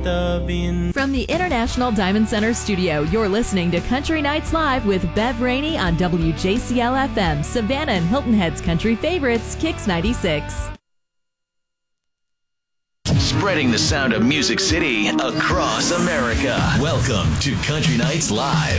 From the International Diamond Center studio, you're listening to Country Nights Live with Bev Rainey on WJCL FM, Savannah and Hilton Head's country favorites, Kicks 96. Spreading the sound of Music City across America. Welcome to Country Nights Live.